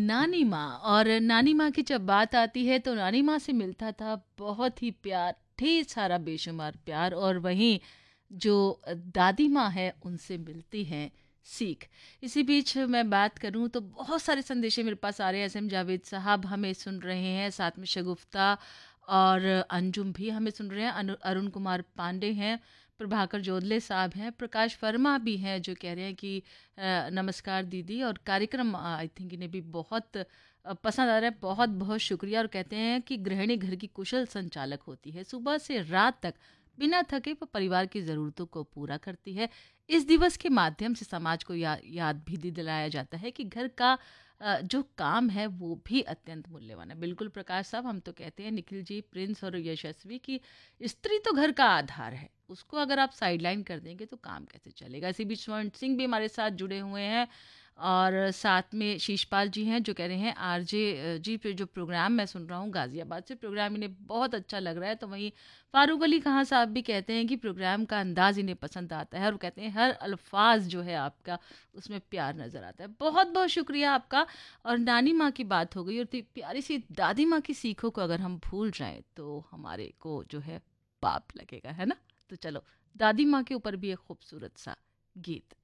नानी माँ। और नानी माँ की जब बात आती है तो नानी माँ से मिलता था बहुत ही प्यार, ढेर सारा बेशुमार प्यार। और वहीं जो दादी माँ है उनसे मिलती हैं सीख। इसी बीच मैं बात करूं तो बहुत सारे संदेशे मेरे पास आ रहे हैं। एस एम जावेद साहब हमें सुन रहे हैं, साथ में शगुफ्ता और अंजुम भी हमें सुन रहे हैं। अरुण कुमार पांडे हैं, प्रभाकर जोधले साहब हैं, प्रकाश वर्मा भी हैं जो कह रहे हैं कि नमस्कार दीदी, और कार्यक्रम आई थिंक इन्हें भी बहुत पसंद आ रहा है, बहुत बहुत शुक्रिया। और कहते हैं कि गृहिणी घर की कुशल संचालक होती है, सुबह से रात तक बिना थके वो परिवार की ज़रूरतों को पूरा करती है। इस दिवस के माध्यम से समाज को याद भी दिलाया जाता है कि घर का जो काम है वो भी अत्यंत मूल्यवान है। बिल्कुल प्रकाश साहब, हम तो कहते हैं निखिल जी, प्रिंस और यशस्वी की स्त्री तो घर का आधार है, उसको अगर आप साइडलाइन कर देंगे तो काम कैसे चलेगा। इसी बीच स्वर्ण सिंह भी हमारे साथ जुड़े हुए हैं, और साथ में शीशपाल जी हैं जो कह रहे हैं आरजे जी पे जो प्रोग्राम मैं सुन रहा हूँ गाज़ियाबाद से, प्रोग्राम इन्हें बहुत अच्छा लग रहा है। तो वहीं फारूक अली खां साहब भी कहते हैं कि प्रोग्राम का अंदाज़ इन्हें पसंद आता है, और कहते हैं हर अल्फाज जो है आपका उसमें प्यार नज़र आता है। बहुत बहुत शुक्रिया आपका। और नानी माँ की बात हो गई, और प्यारी सी दादी माँ की सीखों को अगर हम भूल जाएं तो हमारे को जो है पाप लगेगा, है ना। तो चलो दादी माँ के ऊपर भी एक खूबसूरत सा गीत।